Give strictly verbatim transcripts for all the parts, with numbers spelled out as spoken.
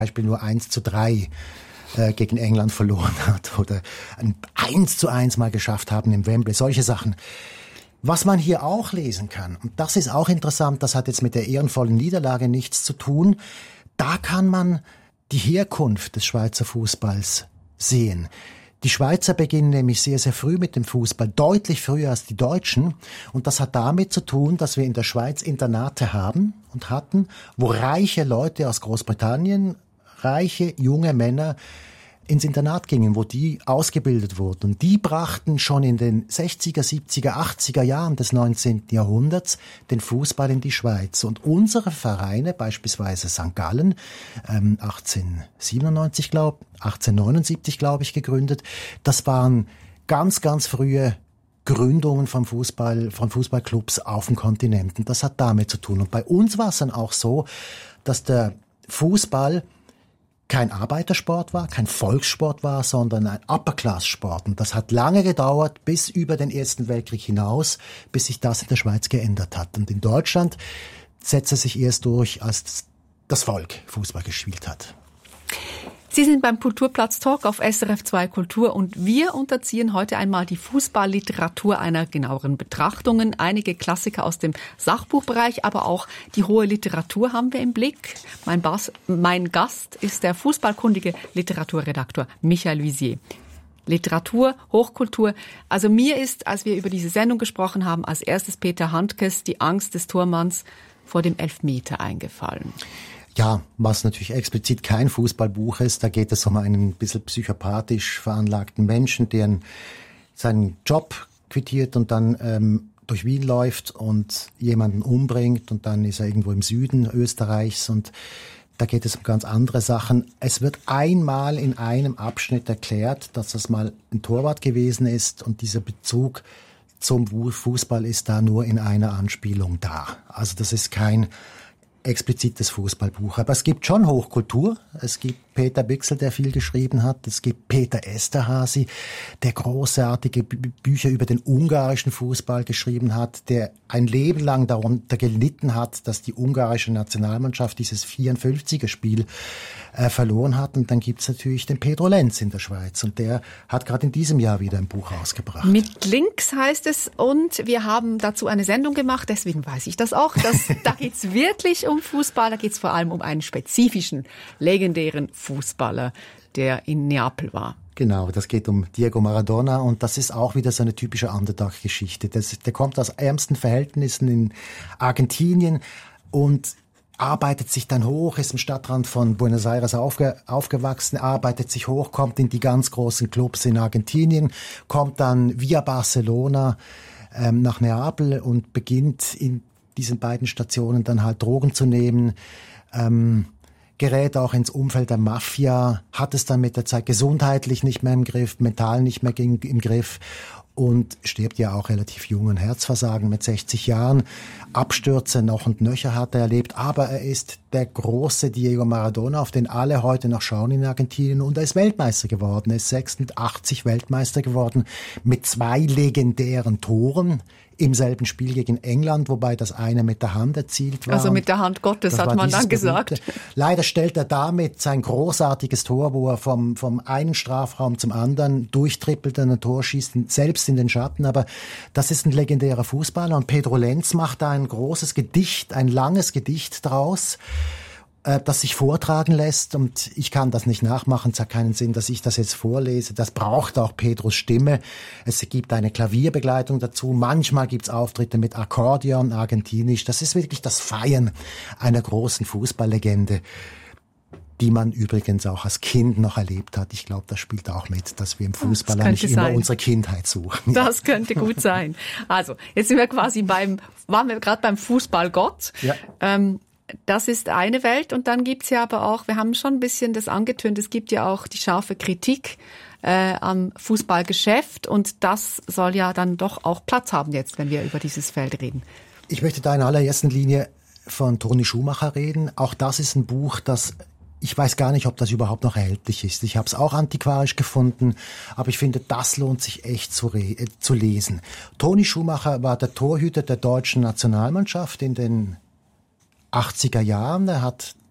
Beispiel nur eins zu drei äh, gegen England verloren hat oder ein eins zu eins mal geschafft haben im Wembley, solche Sachen. Was man hier auch lesen kann, und das ist auch interessant, das hat jetzt mit der ehrenvollen Niederlage nichts zu tun, da kann man die Herkunft des Schweizer Fußballs sehen. Die Schweizer beginnen nämlich sehr, sehr früh mit dem Fußball, deutlich früher als die Deutschen. Und das hat damit zu tun, dass wir in der Schweiz Internate haben und hatten, wo reiche Leute aus Großbritannien, reiche junge Männer ins Internat gingen, wo die ausgebildet wurden. Und die brachten schon in den sechziger, siebziger, achtziger Jahren des neunzehnten Jahrhunderts den Fußball in die Schweiz. Und unsere Vereine, beispielsweise Sankt Gallen, ähm, achtzehnhundertsiebenundneunzig, glaube achtzehnhundertneunundsiebzig, glaube ich, gegründet, das waren ganz, ganz frühe Gründungen vom Fußball, von Fußballclubs auf dem Kontinent. Und das hat damit zu tun. Und bei uns war es dann auch so, dass der Fußball kein Arbeitersport war, kein Volkssport war, sondern ein Upper-Class-Sport. Und das hat lange gedauert, bis über den Ersten Weltkrieg hinaus, bis sich das in der Schweiz geändert hat. Und in Deutschland setzt es sich erst durch, als das Volk Fußball gespielt hat. Sie sind beim Kulturplatz Talk auf S R F zwei Kultur und wir unterziehen heute einmal die Fußballliteratur einer genaueren Betrachtung. Einige Klassiker aus dem Sachbuchbereich, aber auch die hohe Literatur haben wir im Blick. Mein, Bas, mein Gast ist der fußballkundige Literaturredakteur Michael Visier. Literatur, Hochkultur. Also mir ist, als wir über diese Sendung gesprochen haben, als erstes Peter Handkes die Angst des Tormanns vor dem Elfmeter eingefallen. Ja, was natürlich explizit kein Fußballbuch ist, da geht es um einen ein bisschen psychopathisch veranlagten Menschen, der seinen Job quittiert und dann ähm, durch Wien läuft und jemanden umbringt und dann ist er irgendwo im Süden Österreichs und da geht es um ganz andere Sachen. Es wird einmal in einem Abschnitt erklärt, dass das mal ein Torwart gewesen ist und dieser Bezug zum Fußball ist da nur in einer Anspielung da. Also das ist kein explizites Fußballbuch. Aber es gibt schon Hochkultur. Es gibt Peter Bichsel, der viel geschrieben hat. Es gibt Peter Esterházy, der großartige Bü- Bücher über den ungarischen Fußball geschrieben hat, der ein Leben lang darunter gelitten hat, dass die ungarische Nationalmannschaft dieses vierundfünfziger-Spiel äh, verloren hat. Und dann gibt's natürlich den Pedro Lenz in der Schweiz. Und der hat gerade in diesem Jahr wieder ein Buch rausgebracht. Mit Links heißt es. Und wir haben dazu eine Sendung gemacht. Deswegen weiß ich das auch. Dass, da geht's wirklich um Fußball. Da geht's vor allem um einen spezifischen, legendären Fußballer, der in Neapel war. Genau, das geht um Diego Maradona und das ist auch wieder so eine typische Underdog-Geschichte. Das, der kommt aus ärmsten Verhältnissen in Argentinien und arbeitet sich dann hoch, ist im Stadtrand von Buenos Aires aufge, aufgewachsen, arbeitet sich hoch, kommt in die ganz großen Clubs in Argentinien, kommt dann via Barcelona ähm, nach Neapel und beginnt in diesen beiden Stationen dann halt Drogen zu nehmen, ähm, gerät auch ins Umfeld der Mafia, hat es dann mit der Zeit gesundheitlich nicht mehr im Griff, mental nicht mehr im Griff und stirbt ja auch relativ jung an Herzversagen mit sechzig Jahren. Abstürze noch und nöcher hat er erlebt, aber er ist der große Diego Maradona, auf den alle heute noch schauen in Argentinien und er ist Weltmeister geworden. Er ist sechsundachtzig Weltmeister geworden mit zwei legendären Toren im selben Spiel gegen England, wobei das eine mit der Hand erzielt war. Also mit der Hand Gottes, hat man dann gesagt. Berühmte. Leider stellt er damit sein großartiges Tor, wo er vom, vom einen Strafraum zum anderen durchtrippelt, ein Tor schießt, selbst in den Schatten. Aber das ist ein legendärer Fußballer und Pedro Lenz macht da ein großes Gedicht, ein langes Gedicht draus, das sich vortragen lässt und ich kann das nicht nachmachen, es hat keinen Sinn, dass ich das jetzt vorlese. Das braucht auch Pedros Stimme. Es gibt eine Klavierbegleitung dazu. Manchmal gibt's Auftritte mit Akkordeon, argentinisch. Das ist wirklich das Feiern einer großen Fußballlegende, die man übrigens auch als Kind noch erlebt hat. Ich glaube, das spielt auch mit, dass wir im Fußball nicht immer sein. unsere Kindheit suchen. Das könnte gut sein. Also, jetzt sind wir quasi beim, waren wir gerade beim Fußballgott. Ja. Ähm, Das ist eine Welt und dann gibt's ja aber auch, wir haben schon ein bisschen das angetönt, es gibt ja auch die scharfe Kritik äh, am Fußballgeschäft und das soll ja dann doch auch Platz haben jetzt, wenn wir über dieses Feld reden. Ich möchte da in allererster Linie von Toni Schumacher reden. Auch das ist ein Buch, das ich weiß gar nicht, ob das überhaupt noch erhältlich ist. Ich habe es auch antiquarisch gefunden, aber ich finde, das lohnt sich echt zu, re- äh, zu lesen. Toni Schumacher war der Torhüter der deutschen Nationalmannschaft in den achtziger Jahren. Er hat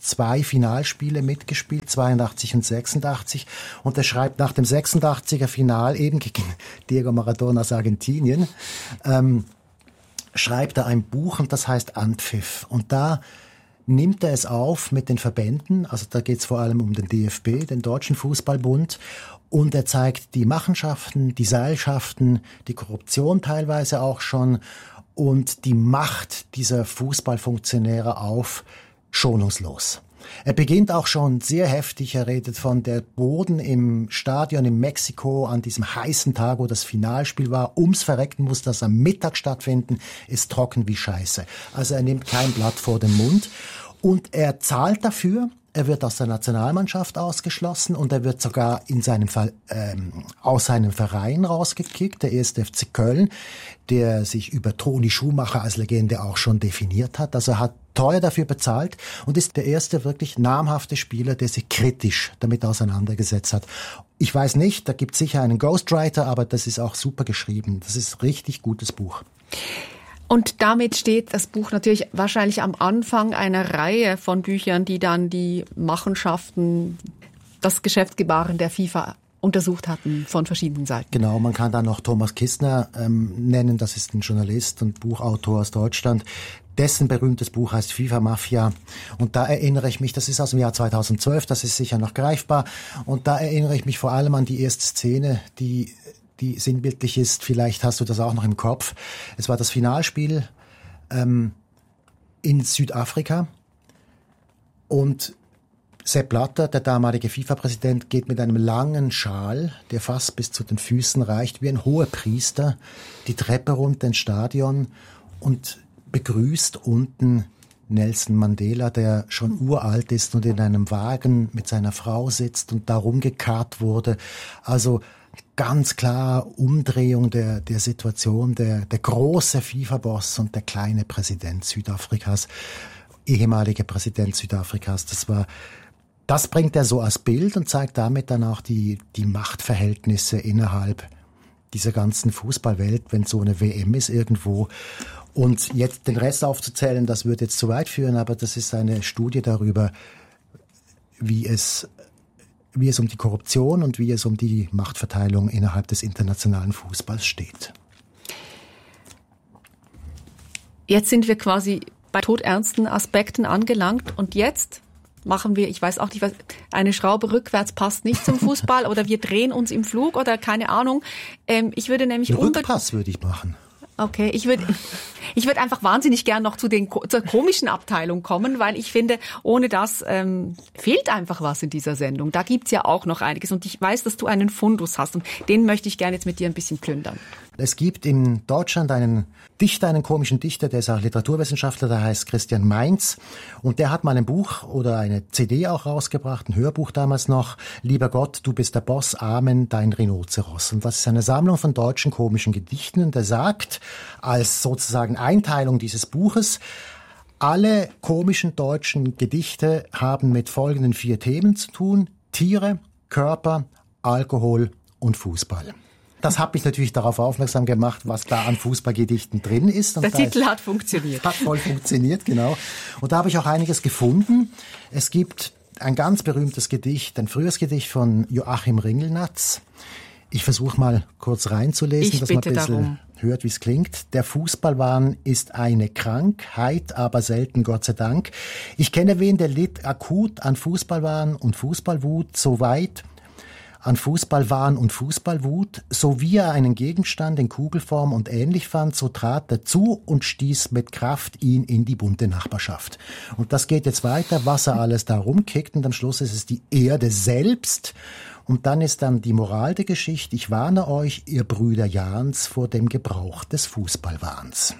zwei Finalspiele mitgespielt, zweiundachtzig und sechsundachtzig. Und er schreibt nach dem sechsundachtziger Final, eben gegen Diego Maradona aus Argentinien, ähm, schreibt er ein Buch und das heißt Anpfiff. Und da nimmt er es auf mit den Verbänden, also da geht es vor allem um den D F B, den Deutschen Fußballbund, und er zeigt die Machenschaften, die Seilschaften, die Korruption teilweise auch schon und die Macht dieser Fußballfunktionäre auf, schonungslos. Er beginnt auch schon sehr heftig, er redet von der Boden im Stadion in Mexiko an diesem heißen Tag, wo das Finalspiel war. Ums Verrecken muss das am Mittag stattfinden, ist trocken wie Scheiße. Also er nimmt kein Blatt vor den Mund und er zahlt dafür. Er wird aus der Nationalmannschaft ausgeschlossen und er wird sogar in seinem Fall ähm, aus seinem Verein rausgekickt, der erste F C Köln, der sich über Toni Schumacher als Legende auch schon definiert hat. Also er hat teuer dafür bezahlt und ist der erste wirklich namhafte Spieler, der sich kritisch damit auseinandergesetzt hat. Ich weiß nicht, da gibt es sicher einen Ghostwriter, aber das ist auch super geschrieben. Das ist ein richtig gutes Buch. Und damit steht das Buch natürlich wahrscheinlich am Anfang einer Reihe von Büchern, die dann die Machenschaften, das Geschäftsgebaren der FIFA untersucht hatten von verschiedenen Seiten. Genau, man kann da noch Thomas Kistner ähm, nennen, das ist ein Journalist und Buchautor aus Deutschland. Dessen berühmtes Buch heißt FIFA Mafia und da erinnere ich mich, das ist aus dem Jahr zweitausendzwölf, das ist sicher noch greifbar und da erinnere ich mich vor allem an die erste Szene, die die sinnbildlich ist, vielleicht hast du das auch noch im Kopf. Es war das Finalspiel ähm, in Südafrika und Sepp Blatter, der damalige FIFA-Präsident, geht mit einem langen Schal, der fast bis zu den Füßen reicht, wie ein Hohepriester, die Treppe runter ins Stadion und begrüßt unten Nelson Mandela, der schon uralt ist und in einem Wagen mit seiner Frau sitzt und da rumgekarrt wurde. Also ganz klar Umdrehung der, der Situation, der, der große FIFA-Boss und der kleine Präsident Südafrikas, ehemaliger Präsident Südafrikas. Das war, das bringt er so als Bild und zeigt damit dann auch die, die Machtverhältnisse innerhalb dieser ganzen Fußballwelt, wenn so eine W M ist irgendwo. Und jetzt den Rest aufzuzählen, das würde jetzt zu weit führen, aber das ist eine Studie darüber, wie es wie es um die Korruption und wie es um die Machtverteilung innerhalb des internationalen Fußballs steht. Jetzt sind wir quasi bei todernsten Aspekten angelangt und jetzt machen wir, ich weiß auch nicht, was, eine Schraube rückwärts passt nicht zum Fußball oder wir drehen uns im Flug oder keine Ahnung. Ähm, ich würde nämlich unbedingt... Rückpass würde ich machen. Okay, ich würde ich würde einfach wahnsinnig gern noch zu den zur komischen Abteilung kommen, weil ich finde, ohne das ähm, fehlt einfach was in dieser Sendung. Da gibt's ja auch noch einiges und ich weiß, dass du einen Fundus hast und den möchte ich gerne jetzt mit dir ein bisschen plündern. Es gibt in Deutschland einen Dichter, einen komischen Dichter, der ist auch Literaturwissenschaftler, der heißt Christian Mainz und der hat mal ein Buch oder eine C D auch rausgebracht, ein Hörbuch damals noch, Lieber Gott, du bist der Boss, Amen, dein Rhinoceros. Und das ist eine Sammlung von deutschen komischen Gedichten und der sagt, als sozusagen Einteilung dieses Buches, alle komischen deutschen Gedichte haben mit folgenden vier Themen zu tun: Tiere, Körper, Alkohol und Fußball. Das hat mich natürlich darauf aufmerksam gemacht, was da an Fußballgedichten drin ist. Und der Titel hat funktioniert. Hat voll funktioniert, genau. Und da habe ich auch einiges gefunden. Es gibt ein ganz berühmtes Gedicht, ein frühes Gedicht von Joachim Ringelnatz. Ich versuche mal kurz reinzulesen, ich dass man ein bisschen darum. hört, wie es klingt. Der Fußballwahn ist eine Krankheit, aber selten, Gott sei Dank. Ich kenne wen, der litt akut an Fußballwahn und Fußballwut, so weit an Fußballwahn und Fußballwut, so wie er einen Gegenstand in Kugelform und ähnlich fand, so trat er zu und stieß mit Kraft ihn in die bunte Nachbarschaft. Und das geht jetzt weiter, was er alles da rumkickt und am Schluss ist es die Erde selbst. Und dann ist dann die Moral der Geschichte: Ich warne euch, ihr Brüder Jahns, vor dem Gebrauch des Fußballwahns.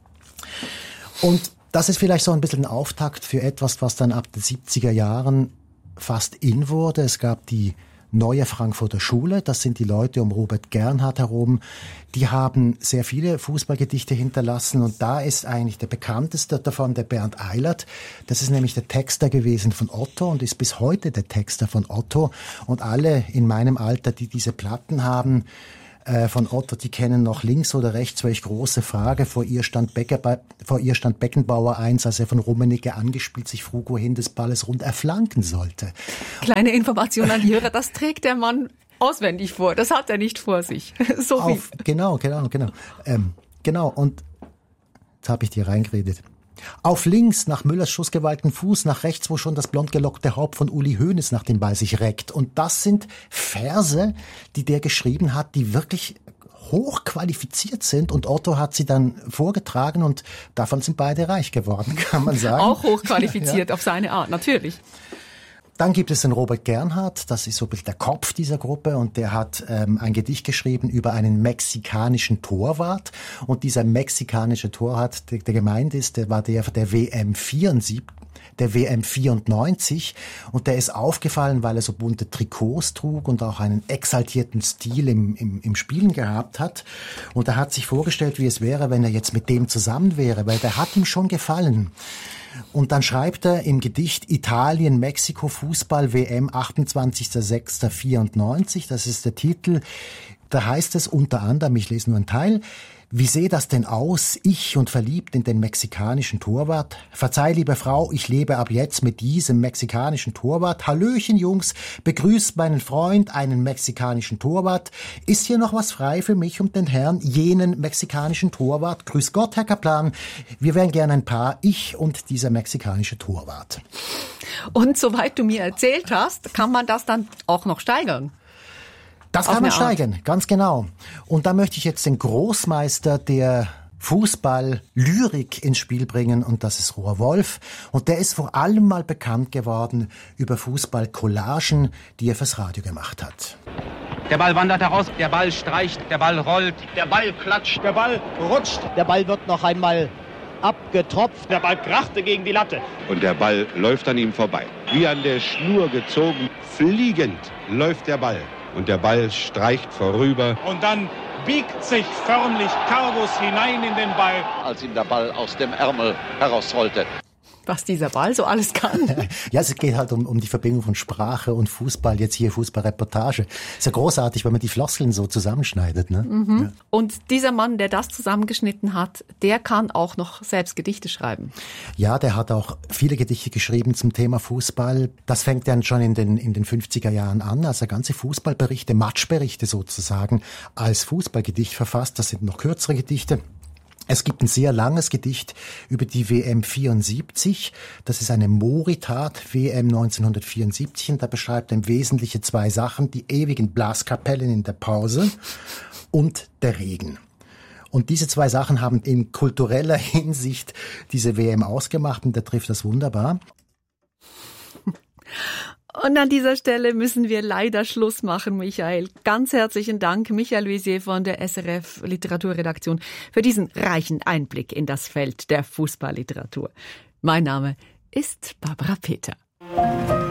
Und das ist vielleicht so ein bisschen ein Auftakt für etwas, was dann ab den siebziger Jahren fast in wurde. Es gab die Neue Frankfurter Schule, das sind die Leute um Robert Gernhardt herum, die haben sehr viele Fußballgedichte hinterlassen und da ist eigentlich der bekannteste davon der Bernd Eilert. Das ist nämlich der Texter gewesen von Otto und ist bis heute der Texter von Otto und alle in meinem Alter, die diese Platten haben, äh, von Otto, die kennen noch links oder rechts, welch große Frage. Vor ihr stand, Becker, vor ihr stand Beckenbauer eins, als er von Rummenigge angespielt sich frug, wohin des Balles rund erflanken sollte. Kleine Information an die Hörer, das trägt der Mann auswendig vor, das hat er nicht vor sich. So Auf, genau, genau, genau. Ähm, genau, und jetzt habe ich dir reingeredet. Auf links nach Müllers schussgewalten Fuß, nach rechts, wo schon das blond gelockte Haupt von Uli Hoeneß nach dem Ball sich reckt. Und das sind Verse, die der geschrieben hat, die wirklich hochqualifiziert sind. Und Otto hat sie dann vorgetragen und davon sind beide reich geworden, kann man sagen. Auch hochqualifiziert ja. Auf seine Art, natürlich. Dann gibt es den Robert Gernhardt, das ist so ein bisschen der Kopf dieser Gruppe und der hat ähm, ein Gedicht geschrieben über einen mexikanischen Torwart und dieser mexikanische Torwart, der, der gemeint ist, der war der der W M vierundsiebzig, der W M vierundneunzig und der ist aufgefallen, weil er so bunte Trikots trug und auch einen exaltierten Stil im, im, im Spielen gehabt hat und er hat sich vorgestellt, wie es wäre, wenn er jetzt mit dem zusammen wäre, weil der hat ihm schon gefallen. Und dann schreibt er im Gedicht Italien, Mexiko, Fußball, W M, achtundzwanzigster sechster vierundneunzig, das ist der Titel. Da heißt es unter anderem, ich lese nur einen Teil, wie sehe das denn aus, ich und verliebt in den mexikanischen Torwart? Verzeih, liebe Frau, ich lebe ab jetzt mit diesem mexikanischen Torwart. Hallöchen, Jungs, begrüßt meinen Freund, einen mexikanischen Torwart. Ist hier noch was frei für mich und den Herrn, jenen mexikanischen Torwart? Grüß Gott, Herr Kaplan, wir wären gern ein Paar, ich und dieser mexikanische Torwart. Und soweit du mir erzählt hast, kann man das dann auch noch steigern? Das kann man steigern, ganz genau. Und da möchte ich jetzt den Großmeister der Fußball-Lyrik ins Spiel bringen und das ist Rohr Wolf. Und der ist vor allem mal bekannt geworden über Fußball-Collagen, die er fürs Radio gemacht hat. Der Ball wandert heraus, der Ball streicht, der Ball rollt, der Ball klatscht, der Ball rutscht, der Ball wird noch einmal abgetropft, der Ball krachte gegen die Latte. Und der Ball läuft an ihm vorbei. Wie an der Schnur gezogen, fliegend läuft der Ball. Und der Ball streicht vorüber. Und dann biegt sich förmlich Karbus hinein in den Ball, als ihm der Ball aus dem Ärmel herausrollte. Was dieser Ball so alles kann. Ja, es geht halt um, um die Verbindung von Sprache und Fußball, jetzt hier Fußballreportage. Ist ja großartig, wenn man die Floskeln so zusammenschneidet. Ne? Mhm. Ja. Und dieser Mann, der das zusammengeschnitten hat, der kann auch noch selbst Gedichte schreiben. Ja, der hat auch viele Gedichte geschrieben zum Thema Fußball. Das fängt dann schon in den, in den fünfziger Jahren an, als er ganze Fußballberichte, Matchberichte sozusagen, als Fußballgedicht verfasst. Das sind noch kürzere Gedichte. Es gibt ein sehr langes Gedicht über die W M vierundsiebzig. Das ist eine Moritat, W M neunzehnhundertvierundsiebzig. Und da beschreibt er im Wesentlichen zwei Sachen. Die ewigen Blaskapellen in der Pause und der Regen. Und diese zwei Sachen haben in kultureller Hinsicht diese W M ausgemacht. Und der trifft das wunderbar. Und an dieser Stelle müssen wir leider Schluss machen, Michael. Ganz herzlichen Dank, Michael Luisier von der S R F Literaturredaktion, für diesen reichen Einblick in das Feld der Fußballliteratur. Mein Name ist Barbara Peter.